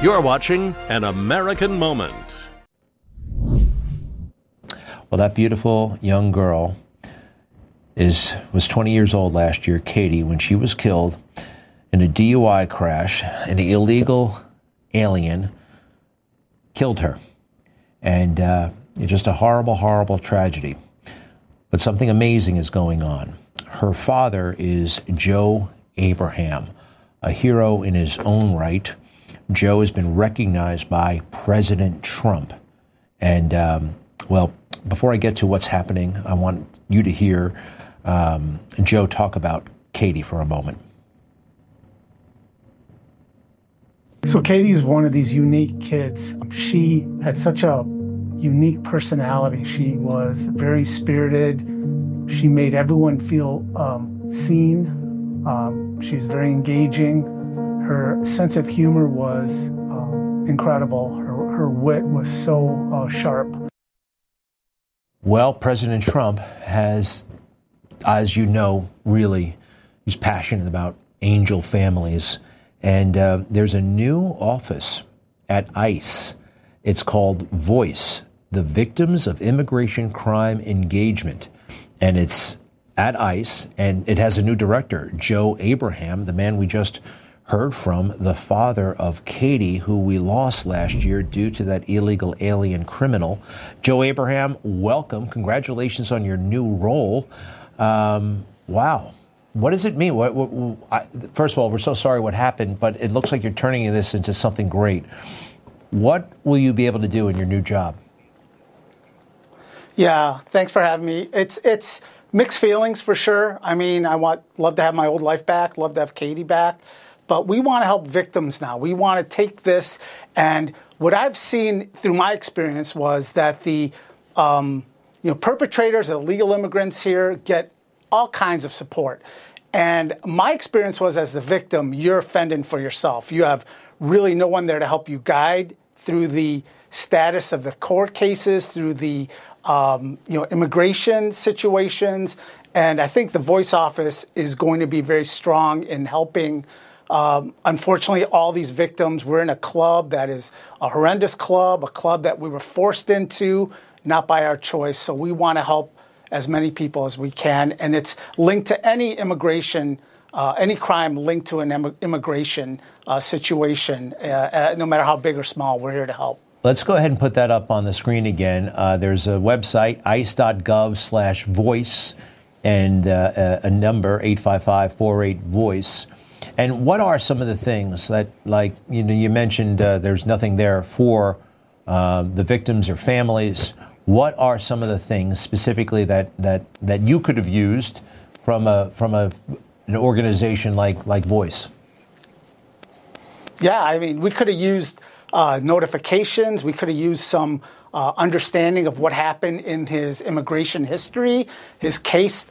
You're watching An American Moment. Well, that beautiful young girl was 20 years old last year, Katie, when she was killed in a DUI crash. An illegal alien killed her. And just a horrible, horrible tragedy. But something amazing is going on. Her father is Joe Abraham, a hero in his own right. Joe has been recognized by President Trump. And, before I get to what's happening, I want you to hear Joe talk about Katie for a moment. So Katie is one of these unique kids. She had such a unique personality. She was very spirited. She made everyone feel seen. She's very engaging. Her sense of humor was incredible. Her wit was so sharp. Well, President Trump has, as you know, really, he's passionate about angel families. And there's a new office at ICE. It's called VOICE, the Victims of Immigration Crime Engagement. And it's at ICE, and it has a new director, Joe Abraham, the man we just heard from, the father of Katie, who we lost last year due to that illegal alien criminal. Joe Abraham, welcome. Congratulations on your new role. Wow. What does it mean? First of all, we're so sorry what happened, but it looks like you're turning this into something great. What will you be able to do in your new job? Yeah, thanks for having me. It's mixed feelings for sure. I mean, love to have my old life back, love to have Katie back. But we want to help victims now. We want to take this, and what I've seen through my experience was that the perpetrators, illegal immigrants here, get all kinds of support. And my experience was, as the victim, you're fending for yourself. You have really no one there to help you guide through the status of the court cases, through the immigration situations. And I think the VOICE office is going to be very strong in helping. Unfortunately, all these victims, we're in a club that is a horrendous club, a club that we were forced into, not by our choice. So we want to help as many people as we can. And it's linked to any immigration, any crime linked to an immigration situation, no matter how big or small, we're here to help. Let's go ahead and put that up on the screen again. There's a website, ice.gov/voice, and a number, 855-48-VOICE. And what are some of the things that, like, you mentioned there's nothing there for the victims or families. What are some of the things specifically that you could have used from an organization like VOICE? Yeah, I mean, we could have used notifications. We could have used some understanding of what happened in his immigration history, his case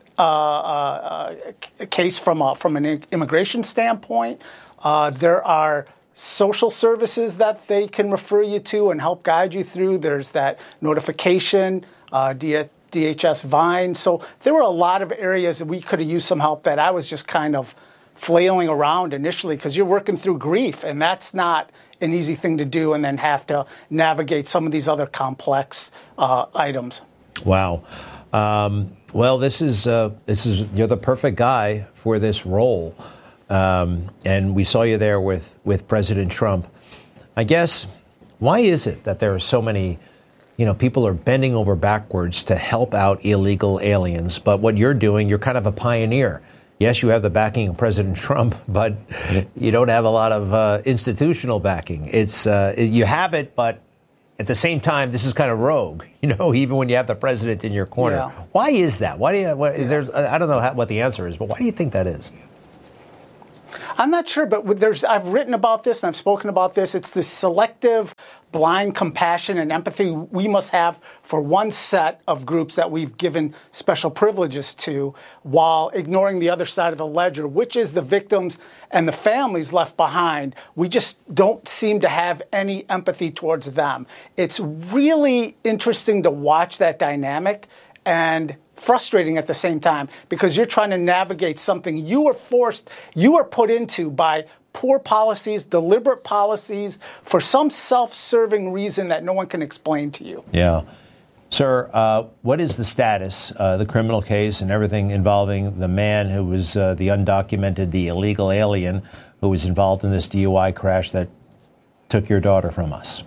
from an immigration standpoint. There are social services that they can refer you to and help guide you through. There's that notification, DHS Vine. So there were a lot of areas that we could have used some help that I was just kind of flailing around initially, because you're working through grief, and that's not an easy thing to do, and then have to navigate some of these other complex items. Wow. Well, this is you're the perfect guy for this role. And we saw you there with President Trump. I guess, why is it that there are so many, people are bending over backwards to help out illegal aliens, but what you're doing, you're kind of a pioneer. Yes, you have the backing of President Trump, but you don't have a lot of institutional backing. You have it, but at the same time, this is kind of rogue, even when you have the president in your corner. Yeah. Why is that? I don't know what the answer is, but why do you think that is? I'm not sure, but I've written about this and I've spoken about this. It's the selective, blind compassion and empathy we must have for one set of groups that we've given special privileges to, while ignoring the other side of the ledger, which is the victims and the families left behind. We just don't seem to have any empathy towards them. It's really interesting to watch that dynamic, and frustrating at the same time, because you're trying to navigate something you were put into by poor policies, deliberate policies, for some self-serving reason that no one can explain to you. Yeah. Sir, what is the status, the criminal case and everything involving the man who was the undocumented, the illegal alien who was involved in this DUI crash that took your daughter from us?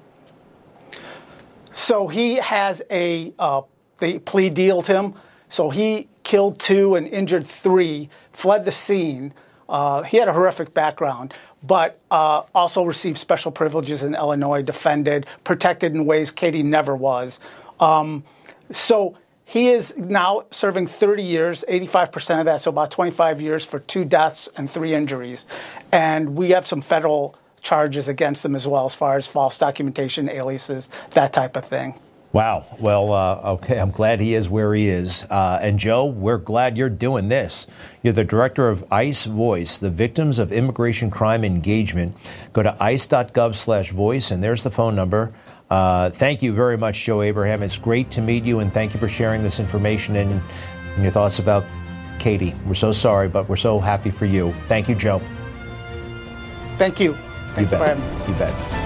So he has they plea dealed him. So he killed 2 and injured 3, fled the scene. He had a horrific background, but also received special privileges in Illinois, defended, protected in ways Katie never was. So he is now serving 30 years, 85% of that, so about 25 years for 2 deaths and 3 injuries. And we have some federal charges against him as well, as far as false documentation, aliases, that type of thing. Wow. Well, okay, I'm glad he is where he is. And Joe, we're glad you're doing this. You're the director of ICE Voice, the Victims of Immigration Crime Engagement. Go to ice.gov/voice, and there's the phone number. Thank you very much, Joe Abraham. It's great to meet you, and thank you for sharing this information and your thoughts about Katie. We're so sorry, but we're so happy for you. Thank you, Joe. Thank you. Thank you for having me. You bet.